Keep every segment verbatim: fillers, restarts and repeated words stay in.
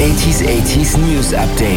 achtziger achtziger News Update.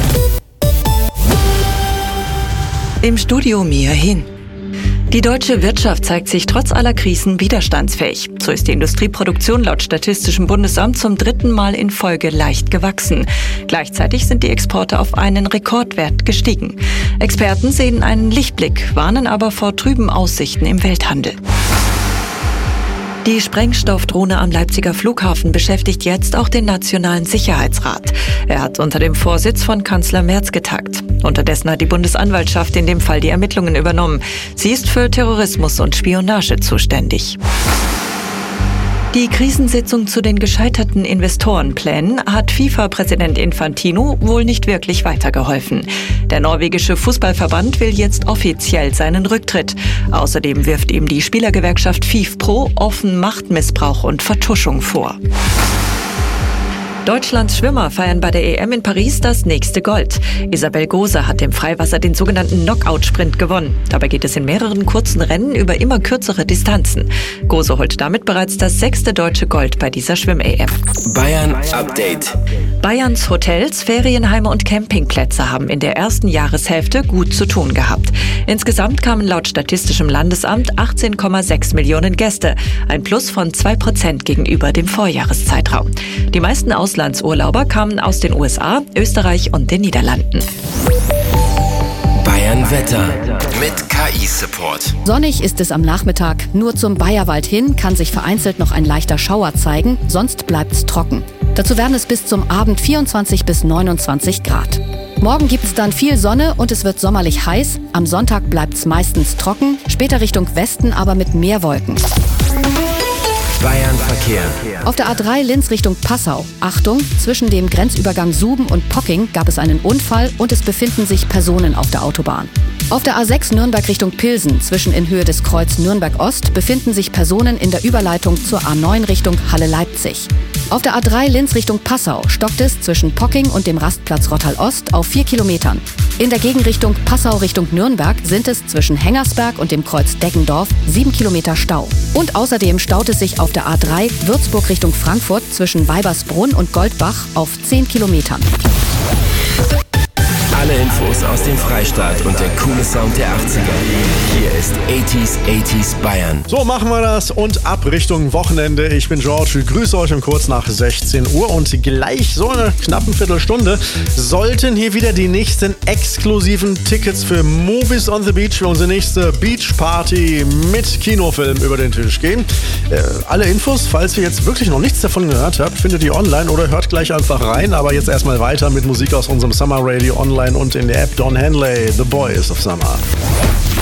Im Studio Mia Hin. Die deutsche Wirtschaft zeigt sich trotz aller Krisen widerstandsfähig. So ist die Industrieproduktion laut Statistischem Bundesamt zum dritten Mal in Folge leicht gewachsen. Gleichzeitig sind die Exporte auf einen Rekordwert gestiegen. Experten sehen einen Lichtblick, warnen aber vor trüben Aussichten im Welthandel. Die Sprengstoffdrohne am Leipziger Flughafen beschäftigt jetzt auch den Nationalen Sicherheitsrat. Er hat unter dem Vorsitz von Kanzler Merz getagt. Unterdessen hat die Bundesanwaltschaft in dem Fall die Ermittlungen übernommen. Sie ist für Terrorismus und Spionage zuständig. Die Krisensitzung zu den gescheiterten Investorenplänen hat FIFA-Präsident Infantino wohl nicht wirklich weitergeholfen. Der norwegische Fußballverband will jetzt offiziell seinen Rücktritt. Außerdem wirft ihm die Spielergewerkschaft FIFPro offen Machtmissbrauch und Vertuschung vor. Deutschlands Schwimmer feiern bei der E M in Paris das nächste Gold. Isabel Gose hat im Freiwasser den sogenannten Knockout-Sprint gewonnen. Dabei geht es in mehreren kurzen Rennen über immer kürzere Distanzen. Gose holt damit bereits das sechste deutsche Gold bei dieser Schwimm-E M. Bayern Update. Bayerns Hotels, Ferienheime und Campingplätze haben in der ersten Jahreshälfte gut zu tun gehabt. Insgesamt kamen laut Statistischem Landesamt achtzehn Komma sechs Millionen Gäste, ein Plus von zwei Prozent gegenüber dem Vorjahreszeitraum. Die meisten Auslandsurlauber kamen aus den U S A, Österreich und den Niederlanden. Bayern Wetter mit K I-Support. Sonnig ist es am Nachmittag. Nur zum Bayerwald hin kann sich vereinzelt noch ein leichter Schauer zeigen, sonst bleibt's trocken. Dazu werden es bis zum Abend vierundzwanzig bis neunundzwanzig Grad. Morgen gibt's dann viel Sonne und es wird sommerlich heiß. Am Sonntag bleibt's meistens trocken, später Richtung Westen aber mit mehr Wolken. Bayern Verkehr. Auf der A drei Linz Richtung Passau. Achtung, zwischen dem Grenzübergang Suben und Pocking gab es einen Unfall und es befinden sich Personen auf der Autobahn. Auf der A sechs Nürnberg Richtung Pilsen, zwischen in Höhe des Kreuz Nürnberg Ost, befinden sich Personen in der Überleitung zur A neun Richtung Halle Leipzig. Auf der A drei Linz Richtung Passau stockt es zwischen Pocking und dem Rastplatz Rottal Ost auf vier Kilometern. In der Gegenrichtung Passau Richtung Nürnberg sind es zwischen Hengersberg und dem Kreuz Deggendorf sieben Kilometer Stau. Und außerdem staut es sich auf der A drei Würzburg Richtung Frankfurt zwischen Weibersbrunn und Goldbach auf zehn Kilometern. Alle Infos aus dem Freistaat und der coole Sound der achtziger. Hier ist achtziger achtziger Bayern. So machen wir das und ab Richtung Wochenende. Ich bin George, ich grüße euch um kurz nach sechzehn Uhr und gleich so in einer knappen Viertelstunde sollten hier wieder die nächsten exklusiven Tickets für Movies on the Beach für unsere nächste Beach Party mit Kinofilm über den Tisch gehen. Äh, alle Infos, falls ihr jetzt wirklich noch nichts davon gehört habt, findet ihr online oder hört gleich einfach rein. Aber jetzt erstmal weiter mit Musik aus unserem Summer Radio online und in der App Don Henley, The Boys of Summer.